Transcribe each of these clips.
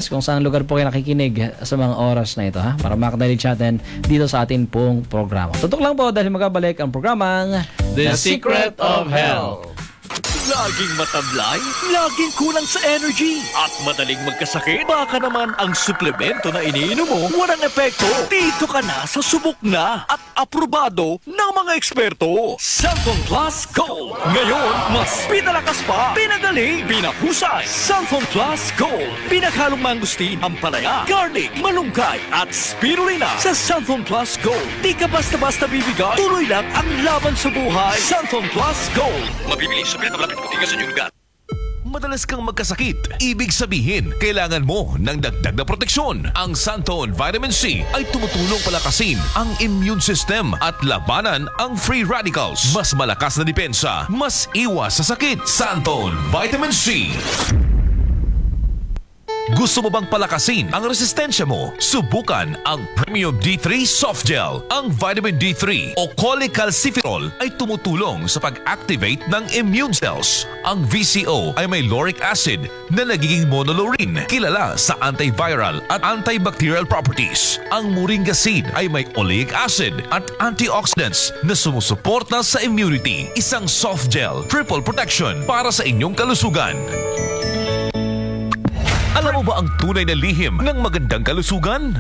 Batangas, kung saan lugar po kayo nakikinig sa mga oras na ito, ha? Para makadalig natin dito sa atin pong programa. Tutok lang po dahil magabalik ang programang The Secret of Health. Laging matablay, laging kulang sa energy, at madaling magkasakit. Baka naman ang suplemento na iniinom mo walang epekto. Dito ka na sa subok na at aprobado ng mga eksperto. Santon Plus Gold. Ngayon, mas pinalakas pa, pinagaling, pinahusay. Santon Plus Gold. Pinaghalong mangustin, ampalaya, garlic, malunggay, at spirulina. Sa Santon Plus Gold, di ka basta-basta bibigay. Tuloy lang ang laban sa buhay. Santon Plus Gold. Mabibili sa pinatablapit puti ka sa inyong lugar. Madalas kang magkasakit, ibig sabihin, kailangan mo ng dagdag na proteksyon. Ang Santon Vitamin C ay tumutulong palakasin ang immune system at labanan ang free radicals. Mas malakas na depensa, mas iwas sa sakit. Santon Vitamin C. Gusto mo bang palakasin ang resistensya mo? Subukan ang Premium D3 Soft Gel. Ang vitamin D3 o cholecalciferol ay tumutulong sa pag-activate ng immune cells. Ang VCO ay may lauric acid na nagiging monolaurin, kilala sa antiviral at antibacterial properties. Ang Moringa seed ay may oleic acid at antioxidants na sumusuporta sa immunity. Isang soft gel, triple protection para sa inyong kalusugan. Alam mo ba ang tunay na lihim ng magandang kalusugan?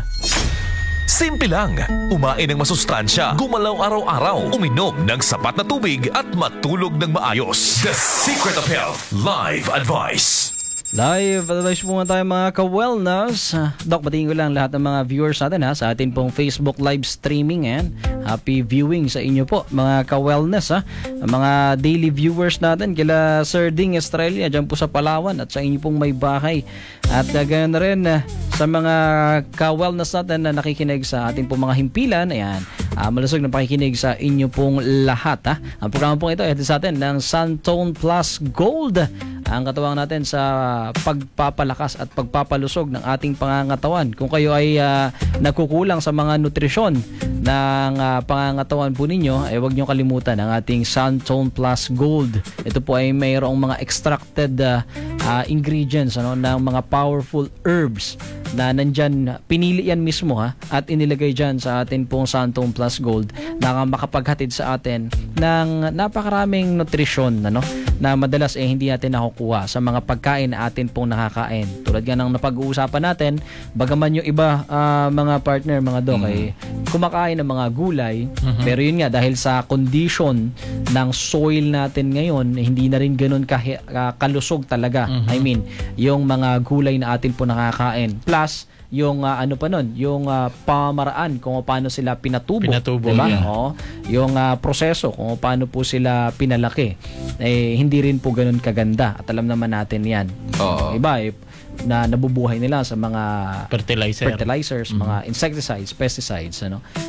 Simple lang. Umain ng masustansya, gumalaw araw-araw, uminom ng sapat na tubig at matulog ng maayos. The Secret of Health Live Advice. Live advice po tayo mga ka-wellness. Doc, batiin ko lang lahat ng mga viewers natin ha, sa atin pong Facebook live streaming. Happy viewing sa inyo po mga ka-wellness ha. Mga daily viewers natin kila Sir Ding Estrella dyan po sa Palawan at sa inyo pong may bahay. At ganoon na rin sa mga ka-wellness natin na nakikinig sa ating pong mga himpilan. Ayan, malusog na pakikinig sa inyo pong lahat ha. Ang programa pong ito ay sa atin ng Santon Plus Gold. Ang katuwang natin sa pagpapalakas at pagpapalusog ng ating pangangatawan. Kung kayo ay nagkukulang sa mga nutrisyon ng pangangatawan po ninyo, ay huwag nyo kalimutan ang ating Santon Plus Gold. Ito po ay mayroong mga extracted ingredients ng mga powerful herbs na nandyan, pinili yan mismo at inilagay dyan sa atin pong Santon Plus Gold na makapaghatid sa atin ng napakaraming nutrisyon na madalas hindi natin nakukuha sa mga pagkain na atin pong nakakain. Tulad nga ng napag-uusapan natin, bagaman yung iba mga partner, mga doc, ay kumakain ng mga gulay, pero yun nga, dahil sa condition ng soil natin ngayon, hindi na rin ganun kalusog talaga. I mean, yung mga gulay na atin po nakakain. Plus, yung yung pamaraan kung paano sila pinatubo, diba? Yeah. Yung proseso kung paano po sila pinalaki, hindi rin po ganoon kaganda at alam naman natin yan. Iba na nabubuhay nila sa mga fertilizers, mga insecticides, pesticides,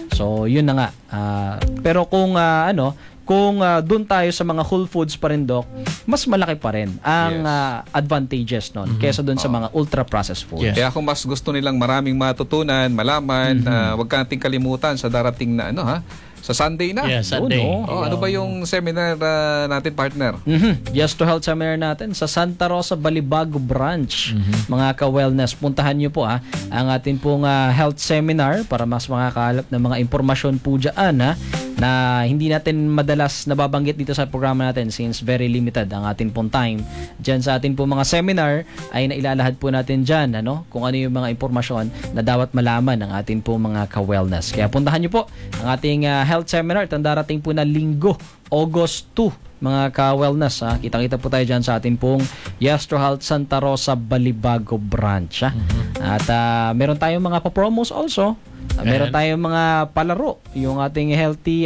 so yun na nga. Pero kung kung doon tayo sa mga whole foods pa rin, Doc, mas malaki pa rin ang advantages nun kesa doon sa mga ultra-processed foods. Kaya kung mas gusto nilang maraming matutunan, malaman, huwag ka nating kalimutan sa darating na sa Sunday na. Yeah, Sunday. Ano ba yung seminar natin, partner? Yes to Health seminar natin sa Santa Rosa, Balibago branch. Mga ka-wellness, puntahan nyo po ang atin pong health seminar para mas makakalap ng mga impormasyon po dyan na hindi natin madalas nababanggit dito sa programa natin since very limited ang atin pong time. Diyan sa atin pong mga seminar ay nailalahad po natin dyan kung ano yung mga impormasyon na dapat malaman ng atin pong mga ka-wellness. Kaya puntahan nyo po ang ating health seminar. Itong darating po na linggo, August 2, mga ka-wellness. Kita-kita po tayo dyan sa atin pong Yes to Health Santa Rosa, Balibago branch. At meron tayong mga pa-promos also. Meron tayong mga palaro, yung ating healthy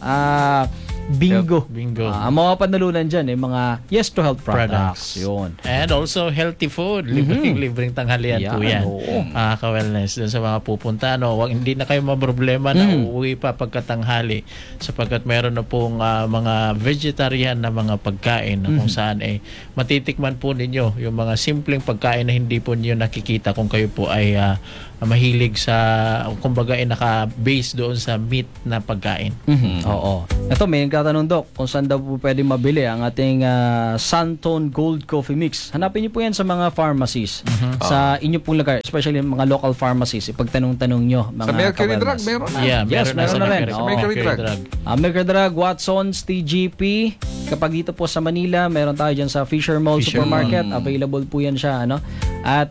bingo. Ang mga panalunan dyan mga Yes to Health products. Yun. And also healthy food. Libreng tanghalian po yan. Ka-wellness. Dun sa mga pupunta, hindi na kayo maproblema na uuwi pa pagkatanghali sapagkat meron na pong mga vegetarian na mga pagkain na kung saan matitikman po ninyo yung mga simpleng pagkain na hindi po niyo nakikita kung kayo po ay mahilig sa, kumbaga naka-base doon sa meat na pagkain. Oo. Ito, may nagtatanong, Doc, kung saan daw po pwede mabili ang ating Santone Gold Coffee Mix. Hanapin niyo po yan sa mga pharmacies. Sa inyo pong lugar, especially mga local pharmacies. Ipagtanong-tanong nyo, mga Sa Mercury Drug, ka-wellness. meron na. Yeah, Yes, meron na rin. Sa Mercury Drug. Mercury Drug, Watson's, TGP. Kapag dito po sa Manila, meron tayo dyan sa Fisher Mall Supermarket. Available po yan siya. At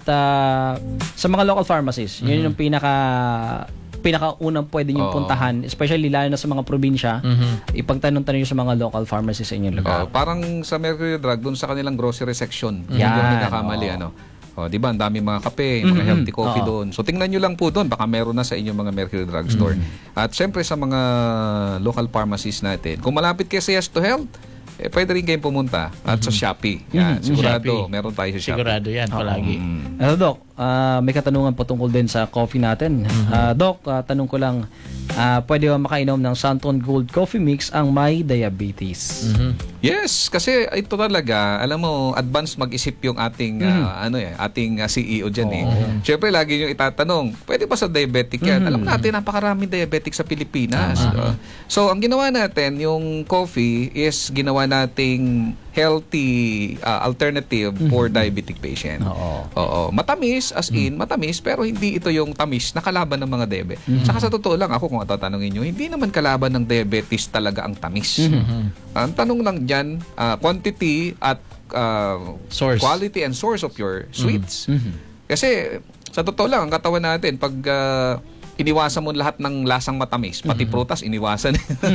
sa mga local pharmacies, yun yung pinakaunang pwede nyo puntahan, especially lalo na sa mga probinsya, ipagtanong-tanong nyo sa mga local pharmacies sa inyong lugar. Parang sa Mercury Drug, dun sa kanilang grocery section. Yan. Hindi ako nagkakamali. Di ba? Ang dami mga kape, mga healthy coffee doon. So, tingnan nyo lang po doon. Baka meron na sa inyong mga Mercury Drug Store. At syempre sa mga local pharmacies natin, kung malapit kayo sa Yes to Health, pwede rin kayong pumunta. At sa Shopee. Yan, sigurado, Shopee. meron tayo sa Shopee. Sigurado yan palagi. Doc, may katanungan po tungkol din sa coffee natin. Doc, tanong ko lang, pwede ba makainom ng Santone Gold Coffee Mix ang may diabetes? Yes, kasi ito talaga, alam mo, advance mag-isip yung ating ating CEO diyan Syempre lagi niyo itatanong, pwede ba sa diabetic yan? Alam natin napakaraming diabetic sa Pilipinas. So ang ginawa natin, yung coffee is ginawa nating healthy alternative for diabetic patient. Oo. Matamis as in matamis pero hindi ito yung tamis na kalaban ng mga diabetes. Saka sa totoo lang ako kung tatanungin niyo, hindi naman kalaban ng diabetes talaga ang tamis. Ang tanong lang diyan, quantity at Source. quality and source of your sweets. Kasi sa totoo lang ang katawan natin pag iniwasan mo lahat ng lasang matamis, pati prutas iniwasan.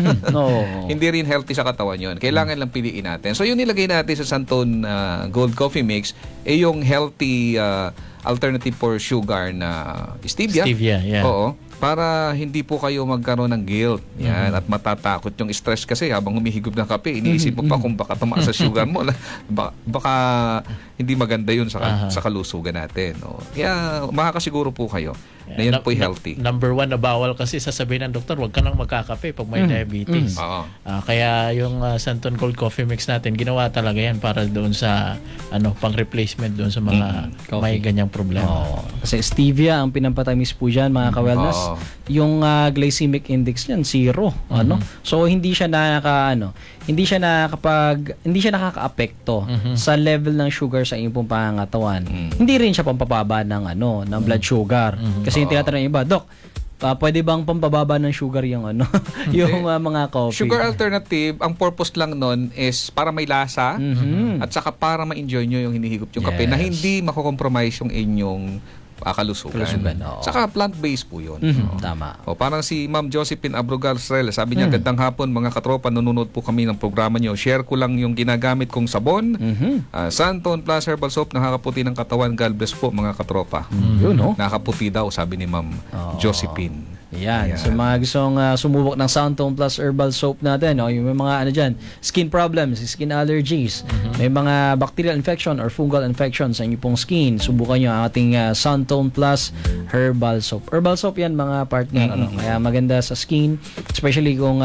Hindi rin healthy sa katawan yun. Kailangan lang piliin natin. So yung nilagay natin sa Santone Gold Coffee Mix, yung healthy alternative for sugar na stevia. Stevia, yeah. Oo. Para hindi po kayo magkaroon ng guilt. Yan. At matatakot yung stress kasi habang humihigop ng kape, iniisip mo pa kung baka tumaas sa sugar mo. Baka hindi maganda yun sa kalusugan natin. Kaya makakasiguro po kayo na yan po healthy. Number one na bawal kasi sasabihin ng doktor, huwag ka nang magkakape pag may diabetes. Kaya yung Santone Gold Coffee Mix natin, ginawa talaga yan para doon sa pang replacement doon sa mga may ganyang problema. Kasi stevia ang pinampatamis po dyan, mga ka-wellness. Yung glycemic index niyan 0, So hindi siya nakakaapekto sa level ng sugar sa inyong pong pangangatawan. Hindi rin siya pampababa ng ng blood sugar. Kasi yung tinatanong ng iba, Doc, pwede bang pampababa ng sugar yung yung mga coffee? Sugar alternative, ang purpose lang nun is para may lasa at saka para ma-enjoy nyo yung hinihigop yung kape na hindi makokompromise yung inyong kalusugan. Saka plant-based po yun. Tama. Parang si Ma'am Josephine Abrogal-Strel, sabi niya, gandang hapon mga katropa, nanonood po kami ng programa niyo. Share ko lang yung ginagamit kong sabon. Santone Plus Herbal Soap, nakakaputi ng katawan. God bless po mga katropa. Yun, Nakakaputi daw, sabi ni Ma'am Josephine. Yan. So mga gustong sumubok ng Santone Plus Herbal Soap natin, yung may mga dyan, skin problems, skin allergies, may mga bacterial infection or fungal infection sa inyong pong skin, subukan nyo ang ating Santone Plus Herbal Soap. Herbal Soap yan mga partner, kaya maganda sa skin, especially kung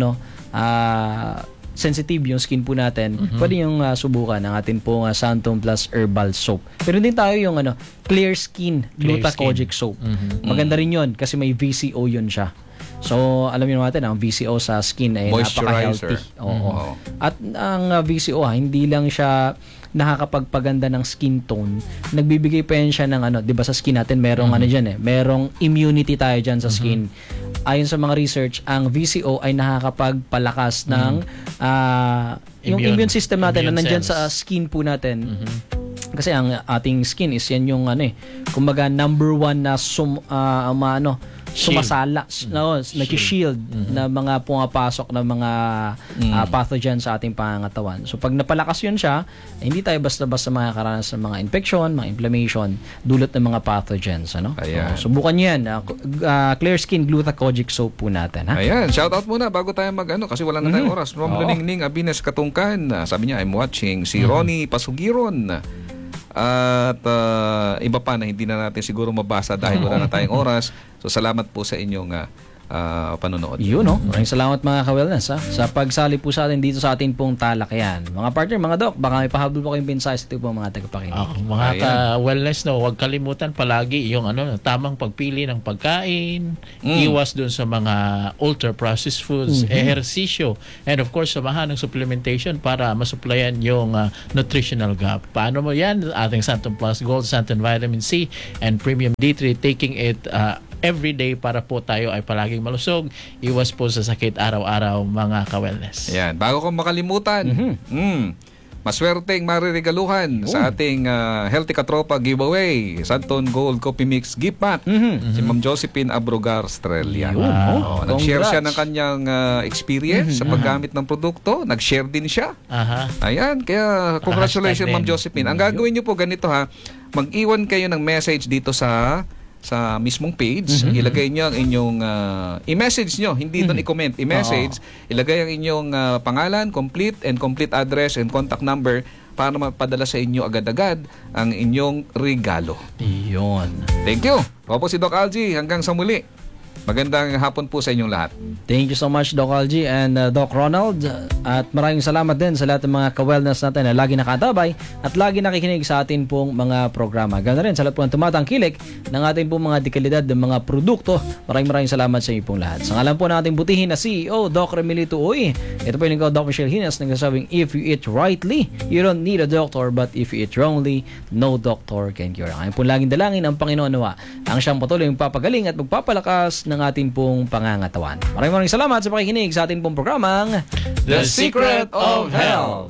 sensitive yung skin po natin, pwede yung subukan ng atin pong Santone Plus Herbal Soap. Pero din tayo yung Clear Skin Glucocogic Soap. Maganda rin yun kasi may VCO yun siya. So, alam niyo natin, ang VCO sa skin ay napaka-healthy. At ang VCO, hindi lang siya nakakapagpaganda ng skin tone, nagbibigay pa yan siya ng 'di ba sa skin natin merong merong immunity tayo diyan sa skin. Ayon sa mga research, ang VCO ay nakakapagpalakas ng yung immune system natin na nandiyan sa skin po natin. Kasi ang ating skin is yan yung kumbaga number one na sumasala, nag-shield na mga pumapasok na mga pathogen sa ating pangangatawan. So pag napalakas yun siya, hindi tayo basta-basta makakaranas ng mga infection, mga inflammation, dulot ng mga pathogens. So, subukan nyo yan. Clear Skin Glucocogic Soap po natin. Ayan, shout out muna bago tayo kasi wala na tayong oras. Rom Luningning Abines Katungkan, sabi niya, I'm watching. Si Ronnie Pasugiron. At iba pa na hindi na natin siguro mabasa dahil wala na tayong oras. So salamat po sa inyong panonood. Yun, no? Maraming salamat mga ka-wellness sa pagsali po sa atin dito sa atin pong talakayan. Mga partner, mga doc, baka may pahabol po kayong mensahe sa ito po mga tagapakinig. Mga ka-wellness, no, huwag kalimutan palagi yung tamang pagpili ng pagkain, iwas dun sa mga ultra-processed foods, ehersisyo, and of course, samahan ng supplementation para masuplayan yung nutritional gap. Paano mo yan? Ating Santon Plus Gold, Santon Vitamin C, and Premium D3, taking it every day para po tayo ay palaging malusog. Iwas po sa sakit araw-araw mga ka-wellness. Yan. Bago kong makalimutan, maswerteng mariregaluhan sa ating Healthy Katropa giveaway. Santon Gold Coffee Mix gift pack. Si Ma'am Josephine Abrogar Estrella. Nag-share siya ng kanyang experience sa paggamit ng produkto. Nag-share din siya. Ayan. Kaya congratulations Ma'am Josephine. Ang gagawin niyo po ganito mag-iwan kayo ng message dito sa mismong page, ilagay nyo ang inyong i-message nyo, hindi doon i-comment, i-message, ilagay ang inyong pangalan, complete address and contact number para mapadala sa inyo agad-agad ang inyong regalo. Iyon. Thank you. Ako po si Doc Algie. Hanggang sa muli. Magandang hapon po sa inyong lahat. Thank you so much, Doc Algie and Doc Ronald. At maraming salamat din sa lahat ng mga ka-wellness natin na lagi nakatabay at lagi nakikinig sa atin pong mga programa. Ganoon rin sa lahat po ng tumatangkilik ng ating pong mga dekalidad ng mga produkto. Maraming salamat sa inyo pong lahat. Sa ngalan po ng ating butihin na CEO, Doc Remilito Uy. Ito po yung lingkod, Doc Michelle Hinas, nagsasabing, if you eat rightly, you don't need a doctor, but if you eat wrongly, no doctor can cure. Ang pong laging dalangin ang Panginoon nawa ang siyang patuloy magpapagaling at magpapalakas ng ating pong pangangatawan. Maraming salamat sa pakikinig sa ating pong programang The Secret of Health.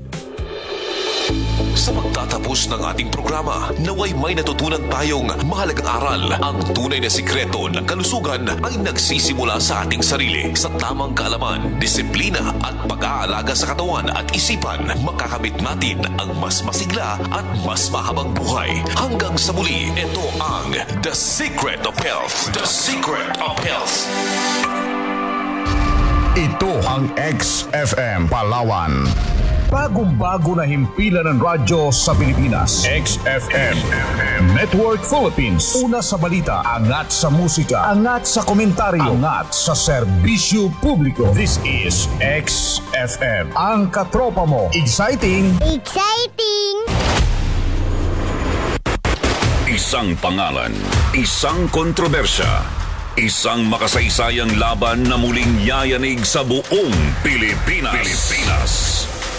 Sa pagtatapos ng ating programa, naway may natutunan tayong mahalagang aral. Ang tunay na sikreto ng kalusugan ay nagsisimula sa ating sarili. Sa tamang kaalaman, disiplina at pag-aalaga sa katawan at isipan, makakamit natin ang mas masigla at mas mahabang buhay. Hanggang sa muli, ito ang The Secret of Health. The Secret of Health. Ito ang XFM Palawan. Bagong-bago na himpilan ng radyo sa Pilipinas. XFM Network Philippines. Una sa balita, angat sa musika, angat sa komentaryo, angat sa serbisyo publiko. This is XFM. Ang katropa mo. Exciting! Isang pangalan, isang kontrobersya, isang makasaysayang laban na muling yayanig sa buong Pilipinas.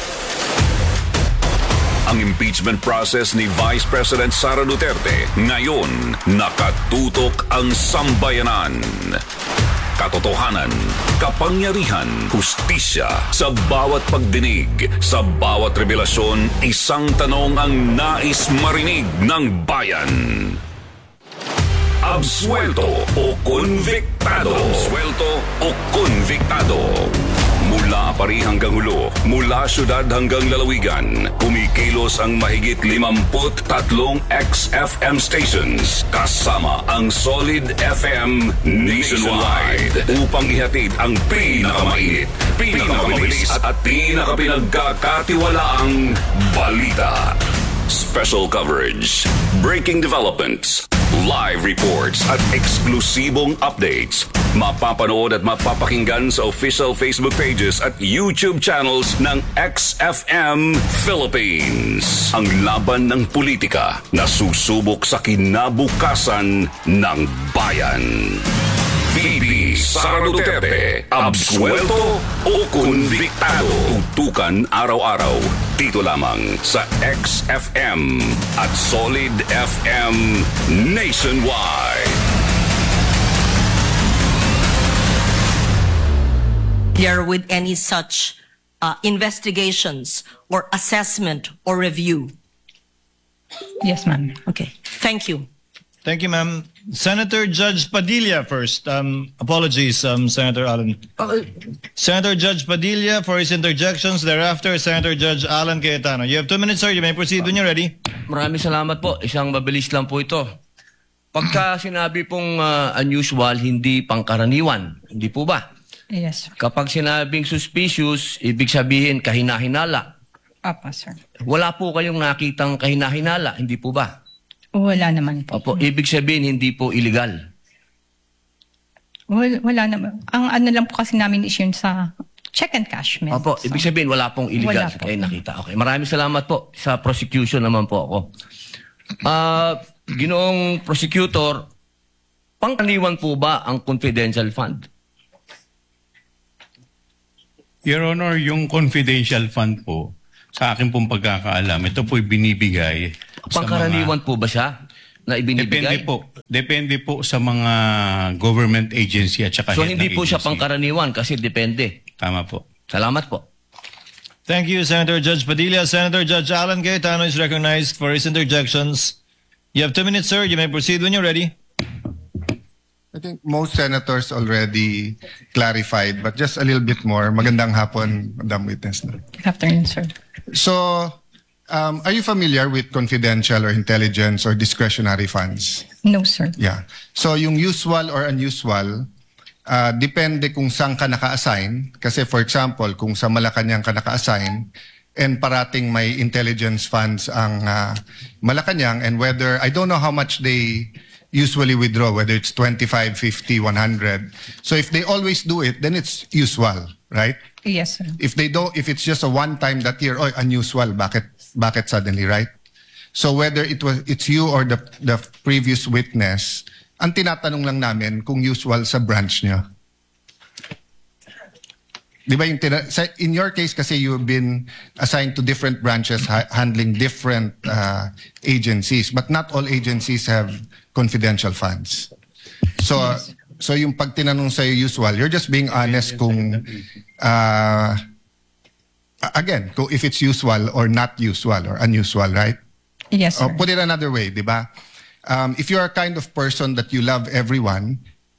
Ang impeachment process ni Vice President Sara Duterte ngayon nakatutok ang sambayanan. Katotohanan, kapangyarihan, hustisya sa bawat pagdinig, sa bawat revelasyon, isang tanong ang nais marinig ng bayan. Absuelto o konviktado? Absuelto o konviktado? Mula Apari hanggang Hulo, mula syudad hanggang lalawigan, kumikilos ang mahigit 53 XFM stations kasama ang Solid FM nationwide upang ihatid ang pinakamainit, pinakamabilis at pinakapinagkakatiwalaang balita. Special coverage, breaking developments, live reports at eksklusibong updates. Mapapanood at mapapakinggan sa official Facebook pages at YouTube channels ng XFM Philippines. Ang laban ng politika na susubok sa kinabukasan ng bayan. VP Sara Duterte, absuelto o konviktado? Tutukan araw-araw dito lamang sa XFM at Solid FM nationwide. Here with any such investigations or assessment or review? Yes, ma'am. Okay. Thank you. Thank you, ma'am. Senator Judge Padilla first. Apologies, Senator Alan. Senator Judge Padilla for his interjections. Thereafter, Senator Judge Alan Cayetano. You have 2 minutes, sir. You may proceed when you're ready. Maraming salamat po. Isang mabilis lang po ito. Pagka sinabi pong unusual, hindi pangkaraniwan. Hindi po ba? Yes, sir. Kapag sinabing suspicious, ibig sabihin kahinahinala. Apa, sir. Wala po kayong nakitang kahinahinala. Hindi po ba? Wala naman po. Opo, ibig sabihin hindi po illegal. Wala naman. Ang ano lang po kasi namin is yun sa check and cash. Opo, ibig sabihin wala pong illegal. Wala po. Nakita. Okay. Maraming salamat po. Sa prosecution naman po ako. Ginoong prosecutor, pangkaraniwan po ba ang confidential fund? Your Honor, yung confidential fund po, sa akin pong pagkakaalam, ito po'y binibigay Pangkaraniwan po ba siya na ibinibigay? Depende po sa mga government agency at saka So head hindi ng po siya agency. pangkaraniwan kasi depende. Tama po. Salamat po. Thank you, Senator Judge Padilla. Senator Judge Alan Cayetano is recognized for his interjections. You have 2 minutes, sir. You may proceed when you're ready. I think most senators already clarified, but just a little bit more. Magandang hapon, Madam Witness. Good afternoon, sir. So, are you familiar with confidential or intelligence or discretionary funds? No, sir. Yeah. So, yung usual or unusual, depende kung saan ka naka-assign. Kasi for example, kung sa Malacanang ka naka-assign, and parating may intelligence funds ang Malacanang, and whether, I don't know how much they usually withdraw, whether it's 25, 50, 100. So if they always do it, then it's usual, right? Yes, sir. If they don't, if it's just a one-time that year, unusual, bakit suddenly, right? So whether it's you or the previous witness, ang tinatanong lang namin kung usual sa branch niyo. Di ba in your case kasi you've been assigned to different branches handling different agencies, but not all agencies have confidential funds. So so yung pag tinanong sa usual, you're just being honest kung again, if it's usual or not usual or unusual, right? Yes, sir. Put it another way, di ba? If you're a kind of person that you love everyone,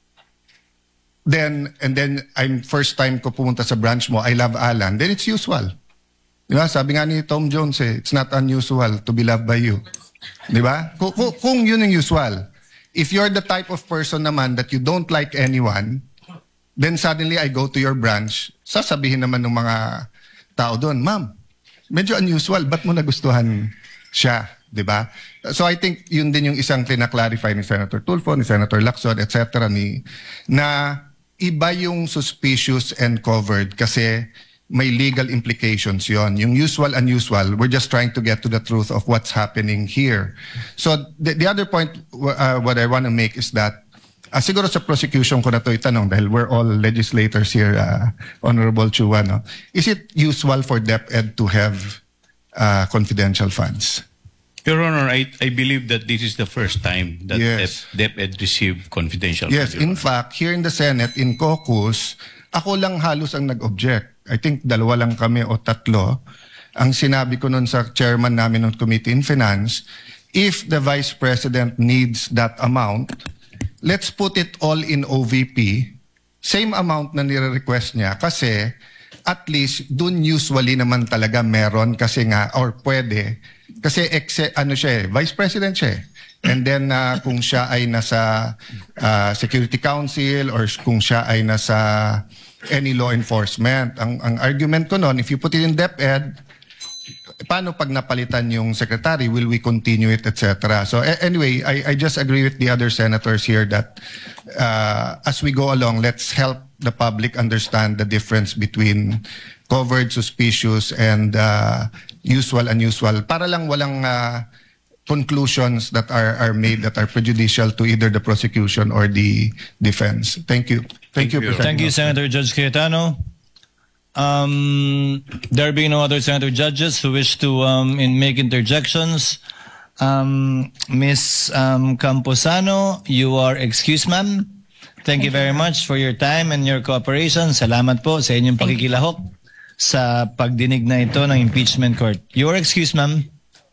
then I'm first time ko pumunta sa branch mo, I love Alan, then it's usual. Di ba? Sabi nga ni Tom Jones, it's not unusual to be loved by you. Di ba? Kung yun yung usual. If you're the type of person naman that you don't like anyone, then suddenly I go to your branch, sasabihin naman ng mga tao doon, ma'am, medyo unusual, ba't mo nagustuhan siya? Di ba? So I think yun din yung isang tina-clarify ni Senator Tulfo, ni Senator Lacson, etc. na iba yung suspicious and covered kasi may legal implications yon. Yung usual, unusual, we're just trying to get to the truth of what's happening here. So the other point what I want to make is that siguro sa prosecution ko na to itanong dahil we're all legislators here, Honorable Chua, no? Is it usual for DepEd to have confidential funds? Your Honor, I believe that this is the first time that Yes. DepEd received confidential Yes, funds, Your in Honor. fact, here in the Senate, in caucus, ako lang halos ang nag-object. I think 2 lang kami o 3. Ang sinabi ko nun sa chairman namin ng Committee in Finance, if the Vice President needs that amount, let's put it all in OVP, same amount na nire-request niya kasi at least dun usually naman talaga meron kasi nga, or pwede, kasi Vice President siya eh. And then kung siya ay nasa Security Council or kung siya ay nasa any law enforcement. Ang argument ko noon, if you put it in DepEd, paano pag napalitan yung secretary? Will we continue it, etc.? So anyway, I just agree with the other senators here that as we go along, let's help the public understand the difference between covered, suspicious, and usual, unusual. Para lang walang conclusions that are made that are prejudicial to either the prosecution or the defense. Thank you. Thank you, President. Thank you, Senator Judge Cayetano. There being no other senator judges who wish to make interjections, Ms. Camposano, you are excused, ma'am. Thank you very much for your time and your cooperation. Salamat po sa inyong pakikilahok sa pagdinig na ito ng impeachment court. You are excused, ma'am.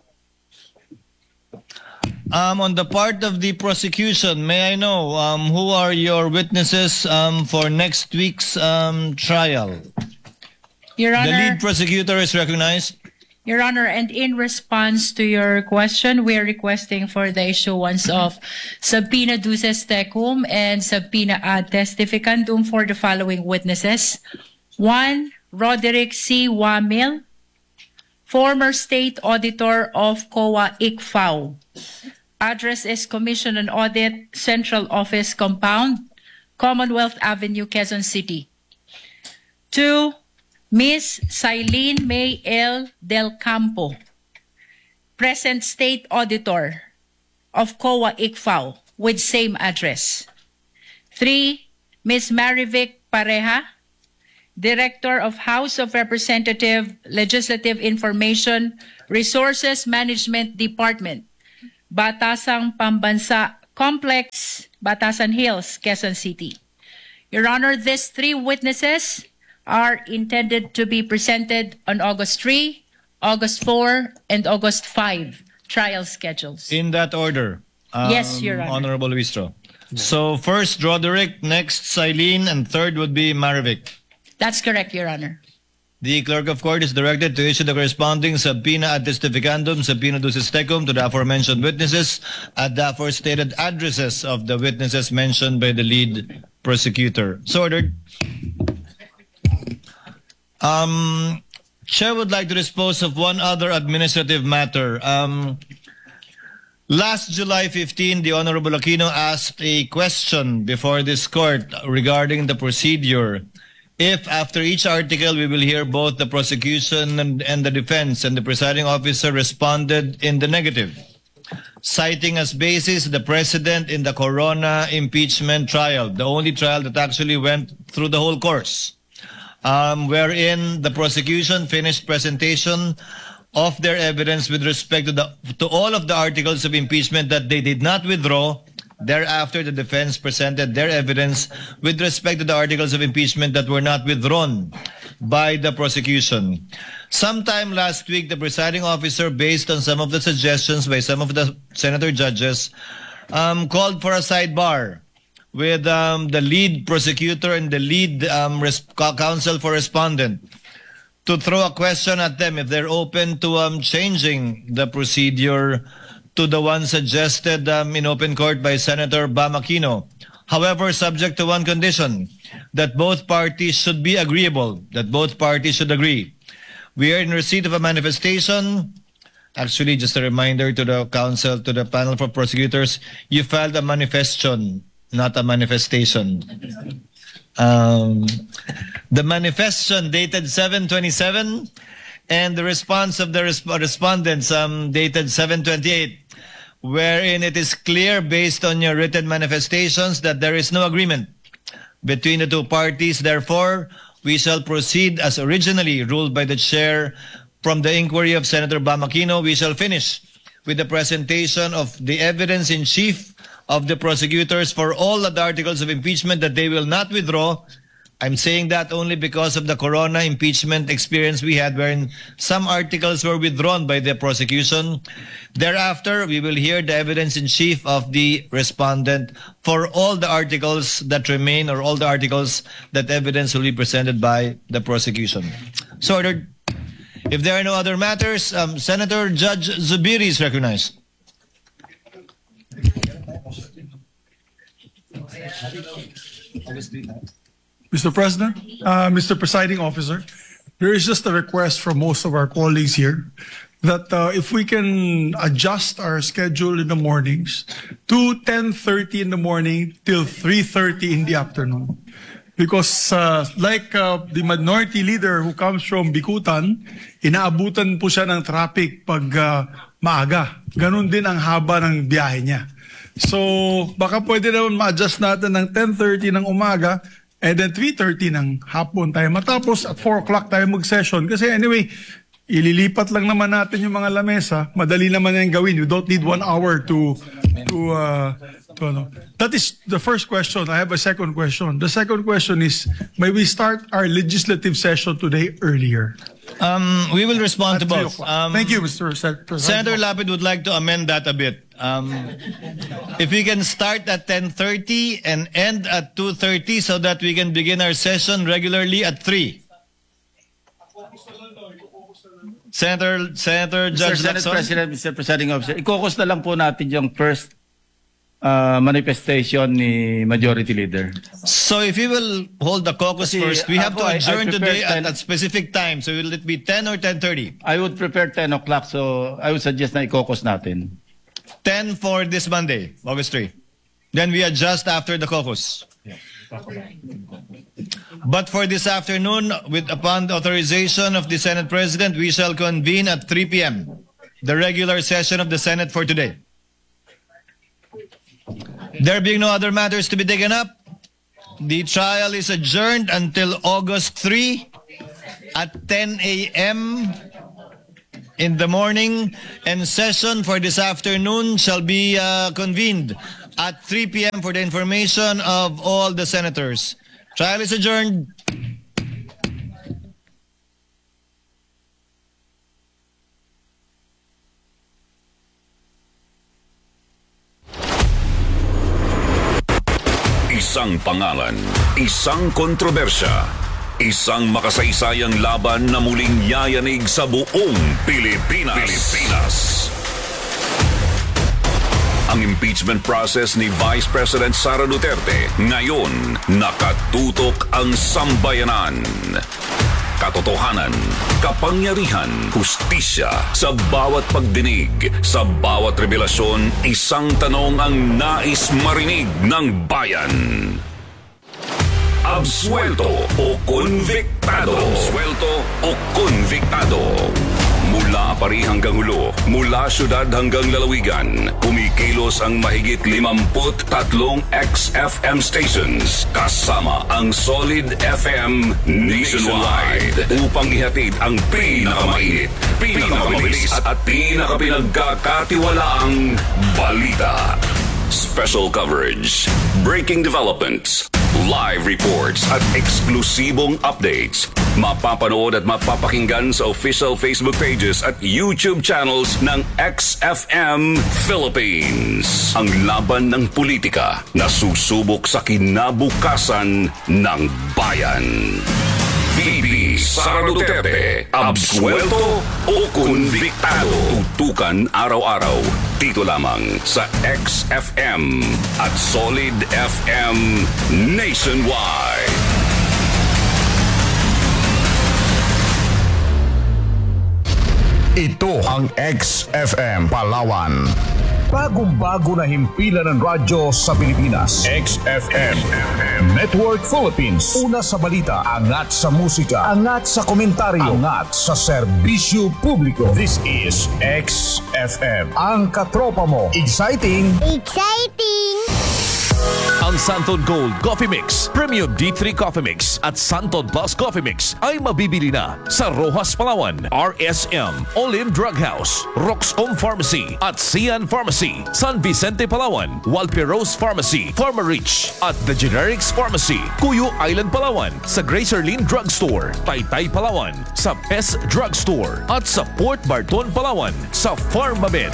On the part of the prosecution, may I know who are your witnesses for next week's trial? Your The Honor, lead prosecutor is recognized. Your Honor, and in response to your question, we are requesting for the issuance of subpoena duces tecum and subpoena ad testificandum for the following witnesses. 1. Roderick C. Wamil, former State Auditor of COA ICFAO. Address is Commission on Audit, Central Office Compound, Commonwealth Avenue, Quezon City. 2, Ms. Silene May L. Del Campo, present State Auditor of COA ICFAO with same address. 3, Ms. Marivic Pareja, Director of House of Representative Legislative Information Resources Management Department, Batasang Pambansa Complex, Batasan Hills, Quezon City. Your Honor, these 3 witnesses are intended to be presented on August 3, August 4, and August 5 trial schedules. In that order. Yes, Your Honor. Honorable Luistro. So first Roderick, next Silene, and third would be Marivic. That's correct, Your Honor. The clerk of court is directed to issue the corresponding subpoena ad testificandum, subpoena ducis tecum to the aforementioned witnesses at the aforestated addresses of the witnesses mentioned by the lead prosecutor. So ordered. Chair would like to dispose of one other administrative matter. Last July 15, the Honorable Aquino asked a question before this court regarding the procedure. If after each article we will hear both the prosecution and the defense, and the presiding officer responded in the negative, citing as basis the precedent in the Corona impeachment trial, the only trial that actually went through the whole course, wherein the prosecution finished presentation of their evidence with respect to all of the articles of impeachment that they did not withdraw. Thereafter, the defense presented their evidence with respect to the articles of impeachment that were not withdrawn by the prosecution. Sometime last week, the presiding officer, based on some of the suggestions by some of the senator judges, called for a sidebar with the lead prosecutor and the lead counsel for respondent to throw a question at them if they're open to changing the procedure to the one suggested in open court by Senator Bam Aquino. However, subject to one condition, that both parties should be agreeable, that both parties should agree. We are in receipt of a manifestation. Actually, just a reminder to the counsel, to the panel for prosecutors, you filed a manifestation, not a manifestation. The manifestation dated 7/27, and the response of the respondents dated 7/28, wherein it is clear based on your written manifestations that there is no agreement between the two parties. Therefore, we shall proceed as originally ruled by the chair from the inquiry of Senator Bam Aquino. We shall finish with the presentation of the evidence in chief of the prosecutors for all the articles of impeachment that they will not withdraw. I'm saying that only because of the Corona impeachment experience we had, wherein some articles were withdrawn by the prosecution. Thereafter, we will hear the evidence in chief of the respondent for all the articles that remain, or all the articles that evidence will be presented by the prosecution. So ordered. If there are no other matters, Senator Judge Zubiri is recognized. Mr. President, Mr. Presiding Officer, there is just a request from most of our colleagues here that if we can adjust our schedule in the mornings to 10:30 in the morning till 3:30 in the afternoon. Because like the minority leader who comes from Bikutan, inaabutan po siya ng traffic pag maaga. Ganon din ang haba ng biyahe niya. So baka pwede naman ma-adjust natin ng 10:30 ng umaga, and then 3:30 ng hapon tayo matapos, at 4 o'clock tayo mag-session. Kasi anyway, ililipat lang naman natin yung mga lamesa. Madali naman yung gawin. You don't need 1 hour to That is the first question. I have a second question. The second question is, may we start our legislative session today earlier? We will respond to At 3 both. o'clock. Thank you, Mr. President. Senator Lapid would like to amend that a bit. If we can start at 10:30 and end at 2:30 so that we can begin our session regularly at 3. Senator Judge Senate Lacson. President, Mr. Presiding Officer, ikokos na lang po natin yung first manifestation ni Majority Leader. So if we will hold the caucus first, we have to adjourn today at a specific time. So will it be 10 or 10:30? I would prepare 10 o'clock, so I would suggest na ikokos natin. 10 for this Monday, August 3. Then we adjust after the caucus. But for this afternoon, upon the authorization of the Senate President, we shall convene at 3 p.m. the regular session of the Senate for today. There being no other matters to be taken up, the trial is adjourned until August 3 at 10 a.m. in the morning, and session for this afternoon shall be convened at 3 p.m. for the information of all the senators. Trial is adjourned. Isang pangalan, isang kontrobersya, isang makasaysayang laban na muling yayanig sa buong Pilipinas. Ang impeachment process ni Vice President Sara Duterte ngayon nakatutok ang sambayanan. Katotohanan, kapangyarihan, hustisya, sa bawat pagdinig, sa bawat revelasyon, isang tanong ang nais marinig ng bayan. Absuelto o konviktado? Absuelto o konviktado? Mula Pari hanggang Hulo, mula syudad hanggang lalawigan, kumikilos ang mahigit 53 XFM stations kasama ang Solid FM nationwide upang ihatid ang pinakamainit, pinakamabilis at pinakapinagkakatiwalaang balita. Special coverage, breaking developments, live reports at eksklusibong updates. Mapapanood at mapapakinggan sa official Facebook pages at YouTube channels ng XFM Philippines. Ang laban ng politika na susubok sa kinabukasan ng bayan. VP Sara Duterte, absuelto o konviktado? Tutukan araw-araw dito lamang sa XFM at Solid FM nationwide. Ito ang XFM Palawan. Bagong-bago na himpilan ng radyo sa Pilipinas. XFM Network Philippines. Una sa balita, angat sa musika, angat sa komentaryo, angat sa serbisyo publiko. This is XFM. Ang katropa mo. Exciting! Ang Santon Gold Coffee Mix, Premium D3 Coffee Mix at Santon Plus Coffee Mix ay mabibili na sa Rojas Palawan, RSM, Olive Drug House, Roxom Pharmacy at Sian Pharmacy, San Vicente Palawan, Walperos Pharmacy, Pharmarich at The Generics Pharmacy, Cuyo Island Palawan, sa Gracerlin Drugstore, Taytay Palawan, sa Pes Drugstore at sa Port Barton Palawan, sa Pharmamed.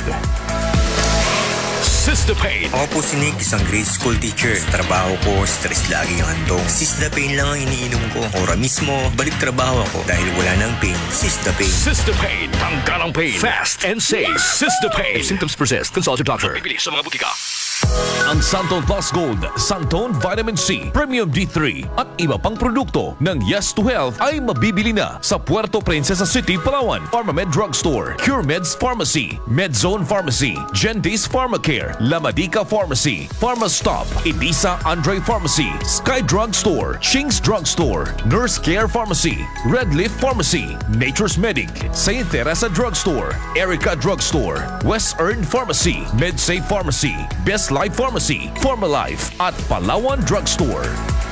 Sistapain. Ako po si Nick, isang grade school teacher. Sa trabaho ko, stress lagi ang handong. Sistapain lang ang iniinom ko. Ora mismo, balik trabaho ako dahil wala nang pain. Sistapain. Sistapain. Tanggal ang pain. Fast and safe. Sistapain. If symptoms persist, consult your doctor. Bibili sa mga butika. Ang Santon Plus Gold, Santon Vitamin C, Premium D3 at iba pang produkto ng Yes to Health ay mabibili na sa Puerto Princesa City, Palawan, Pharmamed Drugstore, CureMeds Pharmacy, Medzone Pharmacy, Gentis Pharmacare, Lamadica Pharmacy, Pharmastop, Edisa Andre Pharmacy, Sky Drugstore, Shing's Drugstore, Nurse Care Pharmacy, Red Leaf Pharmacy, Nature's Medic, St. Teresa Drugstore, Erica Drugstore, West Earn Pharmacy, MedSafe Pharmacy, Best Life Pharmacy, Pharmalife at Palawan Drugstore.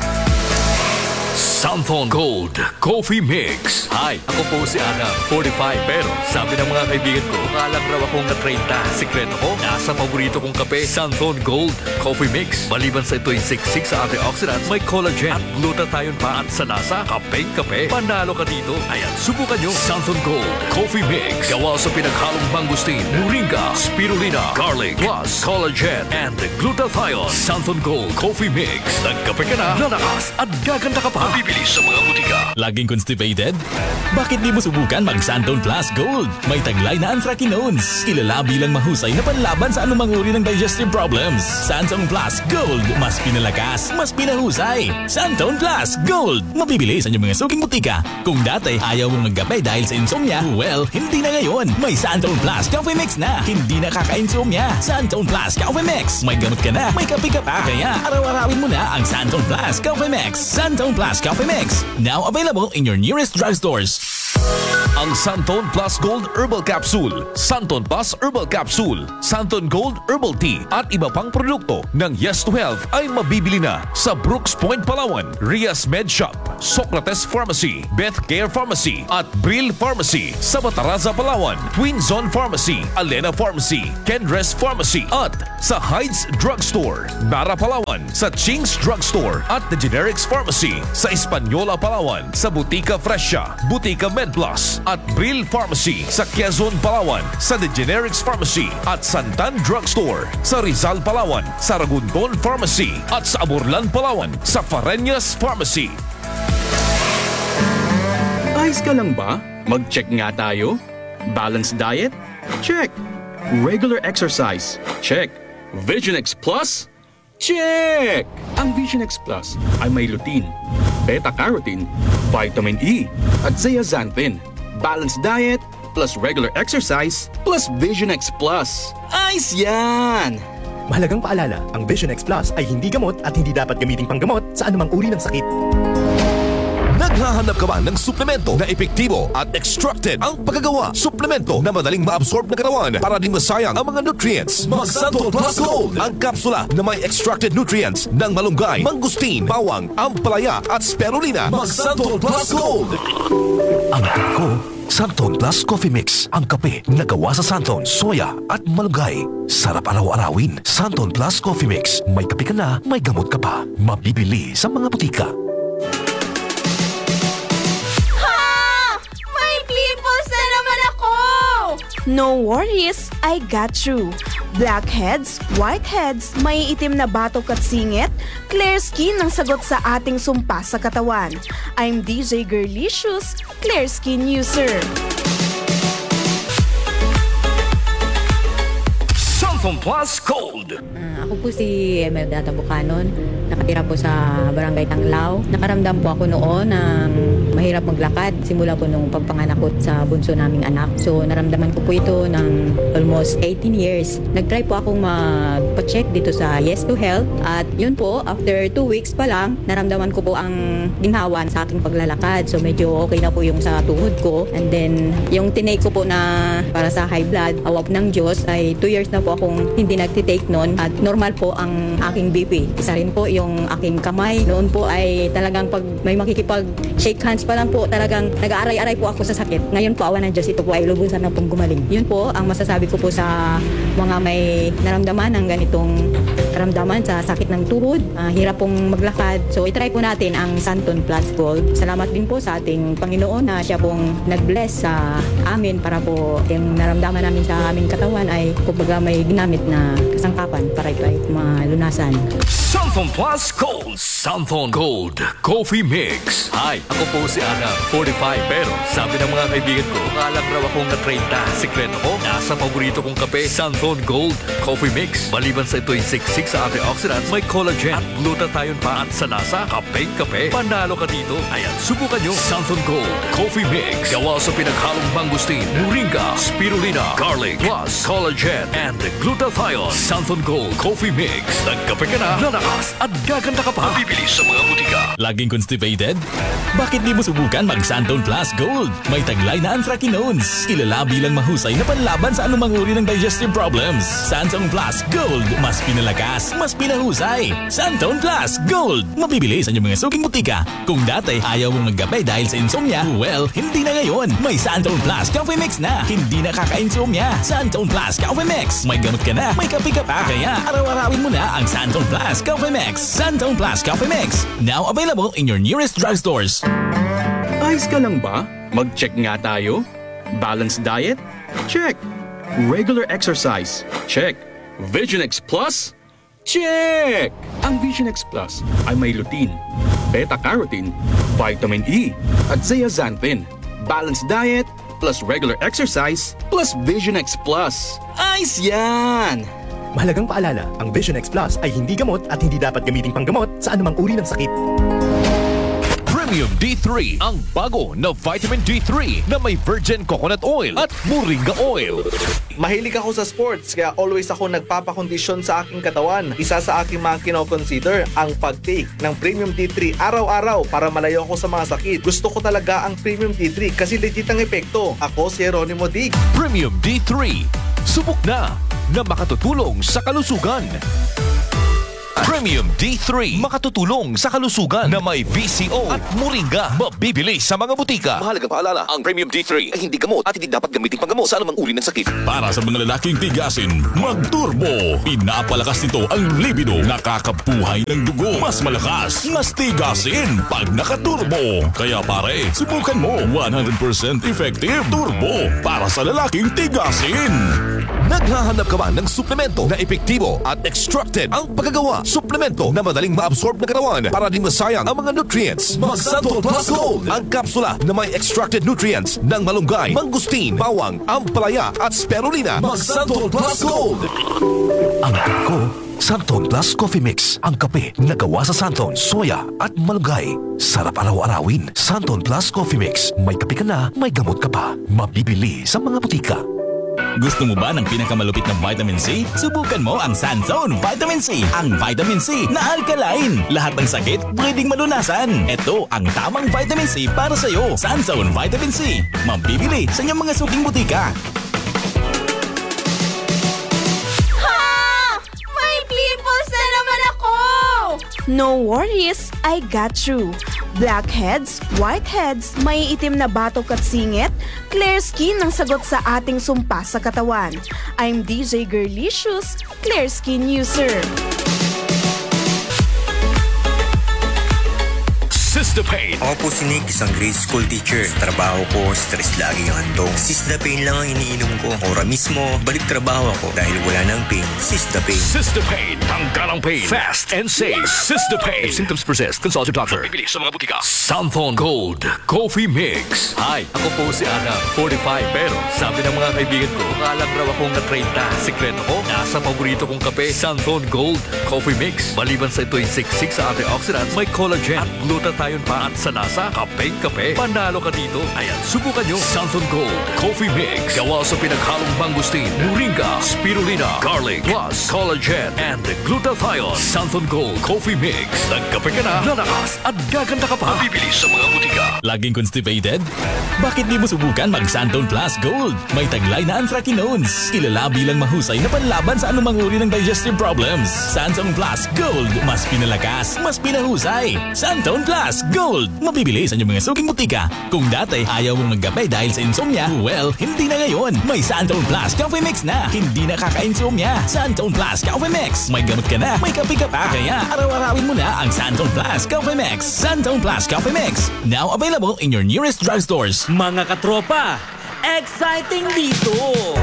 Santon Gold Coffee Mix. Hi, ako po si Adam, 45. Pero sabi ng mga kaibigan ko, kalang raw akong na 30. Sikreto ko, nasa paborito kong kape, Santon Gold Coffee Mix. Maliban sa ito'y siksik sa antioxidants, may collagen at glutathione pa. At sa lasa, kapeng-kape. Panalo ka dito. Ayan, subukan nyo. Santon Gold Coffee Mix. Gawa sa pinaghalong mangustin, moringa, spirulina, garlic, plus collagen and glutathione. Santon Gold Coffee Mix. Nagkape ka na, lalakas at gaganda ka pa. Bibili Mabibili sa mga butika. Laging constipated? Bakit di mo subukan mag-Santone Plus Gold? May taglay na anthracinones. Kilala bilang mahusay na panlaban sa anumang uri ng digestive problems. Santone Plus Gold. Mas pinalakas, mas pinahusay. Santone Plus Gold. Mabibili sa inyong mga suking butika. Kung dati ayaw mong magkape dahil sa insomnia, well, hindi na ngayon. May Santone Plus Coffee Mix na. Hindi na kaka-insomnia. Santone Plus Coffee Mix. May gamot ka na, may kape ka pa. Kaya araw-arawin mo na ang Santone Plus Coffee Mix. Santone Plus Coffee Mix. Now available in your nearest drugstores. Ang Santone Plus Gold Herbal Capsule, Santone Plus Herbal Capsule, Santone Gold Herbal Tea at iba pang produkto ng Yes to Health ay mabibili na sa Brooks Point, Palawan, Rias Med Shop, Socrates Pharmacy, Beth Care Pharmacy at Brill Pharmacy sa Bataraza, Palawan, Twin Zone Pharmacy, Alena Pharmacy, Kendres Pharmacy at sa Heights Drugstore, Nara, Palawan, sa Ching's Drugstore at The Generics Pharmacy sa Hispaniola, Palawan, sa Butika Fresha, Butika MedPlus at Brill Pharmacy sa Quezon, Palawan, sa The Generics Pharmacy at Santan Drugstore sa Rizal, Palawan, sa Ragunton Pharmacy at sa Aburlan, Palawan sa Fareñas Pharmacy. Ayos ka lang ba? Mag-check nga tayo. Balanced diet? Check. Regular exercise? Check. Vision X Plus? Check! Ang Vision X Plus ay may lutein, beta-carotene, vitamin E, at zeaxanthin. Balanced diet plus regular exercise plus Vision X Plus. Ayos yan! Mahalagang paalala, ang Vision X Plus ay hindi gamot at hindi dapat gamiting panggamot sa anumang uri ng sakit. Naghahanap ka ba ng suplemento na epektibo at extracted ang paggagawa? Suplemento na madaling ma-absorb ng katawan para di masayang ang mga nutrients. Mag-Santone Plus Gold, ang kapsula na may extracted nutrients ng malunggay, mangustin, bawang, ampalaya at spirulina. Mag-Santone Plus Gold. Ang ko, Santone Plus Coffee Mix. Ang kape na gawa sa Santone, soya at malunggay. Sarap araw-arawin. Santone Plus Coffee Mix. May kape ka na, may gamot ka pa. Mabibili sa mga butika. No worries, I got you. Blackheads, whiteheads, may itim na batok at singit, clear skin ang sagot sa ating sumpa sa katawan. I'm DJ Girlicious, clear skin user. Santone Plus Gold. Ako po si Emerda Bucanon. Nakatira po sa Barangay Tanglao. Nakaramdam po ako noon ng mahirap maglakad. Simula po nung pagpanganak ko sa bunso naming anak. So naramdaman ko po ito ng almost 18 years. Nag-try po akong magpa-check dito sa Yes to Health. At yun po, after 2 weeks pa lang, naramdaman ko po ang ginhawan sa aking paglalakad. So medyo okay na po yung sa tuhod ko. And then yung tinake ko po na para sa high blood, awap ng Diyos, ay 2 years na po akong hindi nagtitake noon. At normal po ang aking BP. Isa rin po yung aking kamay. Noon po ay talagang pag may makikipag-shake hands pa lang po, talagang nag-aaray-aray po ako sa sakit. Ngayon po, awa ng Diyos, ito po ay lubusan na pong gumaling. Yun po ang masasabi ko po sa mga may naramdaman ng ganitong karamdaman sa sakit ng tuhod, hirap pong maglakad. So, itry po natin ang Santone Plus Gold. Salamat din po sa ating Panginoon na siya pong nag-bless sa amin para po yung naramdaman namin sa aming katawan ay kumbaga may ginamit na kasangkapan para ito ay malunasan. Santone Plus Gold. Santone Gold Coffee Mix. Hi, ako po si Ana, 45. Pero sabi ng mga kaibigan ko, alam raw akong na 30. Sikreto ko, nasa paborito kong kape, Santone Gold Coffee Mix. Maliban sa ito'y siksik sa antioxidants, may collagen at glutathione pa. At sa lasa, kape. Panalo ka dito. Ayan, subukan nyo. Santone Gold Coffee Mix. Gawa sa pinaghalong mangustin, moringa, spirulina, garlic, plus collagen and glutathione. Santone Gold Coffee Mix. Nagkape ka na, lalakas at gaganda ka pa. Bibili sa mga butika. Laging constipated? Bakit di mo subukan mag-Santone Plus Gold? May taglay na anthracinones. Kilala bilang mahusay na panlaban sa anumang uri ng digestive problems. Santone Plus Gold. Mas pinalakas, mas pinahusay. Santone Plus Gold. Mabibili sa inyong mga suking butika. Kung dati ayaw mong magkape dahil sa insomnia, well, hindi na ngayon. May Santone Plus Coffee Mix na. Hindi na kaka-insomnia. Santone Plus Coffee Mix. May gamot ka na, may kape ka pa. Kaya araw-arawin mo na ang Santone Plus Coffee Mix. Santone Plus Coffee Mix. Now available in your nearest drugstores. Ayos ka lang ba? Mag-check nga tayo. Balanced diet? Check. Regular exercise? Check. Vision X Plus? Check! Ang Vision X Plus ay may lutein, beta-carotene, vitamin E, at zeaxanthin. Balanced diet plus regular exercise plus Vision X Plus. Ayos yan! Mahalagang paalala, ang Vision X Plus ay hindi gamot at hindi dapat gamiting panggamot sa anumang uri ng sakit. Premium D3, ang bago na vitamin D3 na may virgin coconut oil at moringa oil. Mahilig ako sa sports kaya always ako nagpapakondisyon sa aking katawan. Isa sa aking mga kinoconsider ang pag-take ng Premium D3 araw-araw para malayo ako sa mga sakit. Gusto ko talaga ang Premium D3 kasi legit ang epekto. Ako si Jeronimo Dig. Premium D3, subok na makatutulong sa kalusugan. Premium D3, makatutulong sa kalusugan na may VCO at moringa. Mabibili sa mga butika. Mahalagang paalala, ang Premium D3 ay hindi gamot at hindi dapat gamitin panggamot sa anumang uri ng sakit. Para sa mga lalaking tigasin, mag-turbo. Pinapalakas nito ang libido. Nakakabuhay ng dugo. Mas malakas, mas tigasin pag nakaturbo. Kaya pare, subukan mo. 100% effective turbo para sa lalaking tigasin. Naghahanap ka ba ng suplemento na epektibo at extracted ang paggagawa? Suplemento na madaling ma-absorb ng katawan para di masayang ang mga nutrients. Mag-Santon Plus Gold, ang kapsula na may extracted nutrients ng malunggay, mangustin, bawang, ampalaya at spirulina. Mag-Santon Plus Gold. Ang ko, Santon Plus Coffee Mix, ang kape na gawa sa Santon, soya at malunggay. Sarap araw-arawin. Santon Plus Coffee Mix. May kape ka na, may gamot ka pa. Mabibili sa mga butika. Gusto mo ba ng pinakamalupit na vitamin C? Subukan mo ang Sanzone Vitamin C. Ang vitamin C na alkaline. Lahat ng sakit pwedeng malunasan. Ito ang tamang vitamin C para sa'yo. Sanzone Vitamin C. Mabibili sa inyong mga suking butika. Ha! May pimples na naman ako! No worries, I got you. Blackheads, whiteheads, may itim na batok at singit, clear skin ang sagot sa ating sumpa sa katawan. I'm DJ Girlicious, Clear Skin User. Sistapane. Ako po si Nick, isang grade school teacher. Sa trabaho ko, stress lagi ang handong. Sistapane lang ang iniinom ko. Ora mismo, balik trabaho ako dahil wala nang pain. Sistapane. Sistapane. Tanggal ang pain. Fast and safe. Sistapane. If symptoms persist, consult your doctor. Bibili sa mga butika. Santon Gold Coffee Mix. Hi, ako po si Ana, 45. Pero sabi ng mga kaibigan ko, kalang raw akong na-30. Sikreto ko, nasa paborito kong kape, Santon Gold Coffee Mix. Maliban sa ito'y siksik sa antioxidants, may collagen at glutathione pa at sa lasa, kapeng-kape. Panalo ka dito. Ayan, subukan nyo. Santon Gold Coffee Mix. Gawa sa pinaghalong mangustin, moringa, spirulina, garlic, plus collagen and glutathione. Santon Gold Coffee Mix. Nagkape ka na, lalakas at gaganda ka pa. Bibili sa mga butika. Laging constipated? Bakit di mo subukan mag-Santon Plus Gold? May taglay na anthraquinones. Kilala bilang mahusay na panlaban sa anumang uri ng digestive problems. Santon Plus Gold. Mas pinalakas, mas pinahusay. Santon Plus Gold. Mabibili sa inyong mga suking butika. Kung dati ayaw mong magkape dahil sa insomnia, well, hindi na ngayon. May Santon Plus Coffee Mix na. Hindi na kaka-insomnia. Santon Plus Coffee Mix. May gamot ka na, may kape ka pa. Kaya araw-arawin mo na ang Santon Plus Coffee Mix. Santon Plus Coffee Mix. Now available in your nearest drugstores. Mga katropa, exciting dito!